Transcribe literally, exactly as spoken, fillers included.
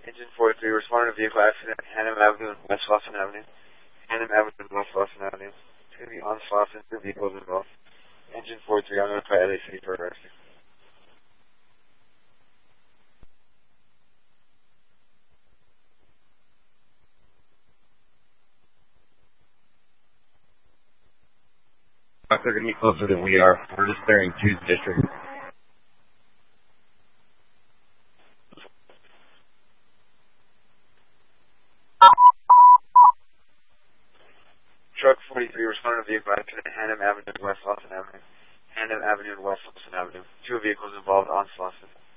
Engine four three, responding to vehicle accident, Hannum Avenue and West Slauson Avenue. Hannum Avenue and West Slauson Avenue. It's going to be on Slauson, two vehicles involved. Engine four three, I'm going to try L A City for a rescue. They're going to be closer than we are. We're just clearing two districts. Truck forty-three, responding to vehicle accident, Hannum Avenue and West Slauson Avenue. Hannum Avenue and West Slauson Avenue. Two vehicles involved on Slauson.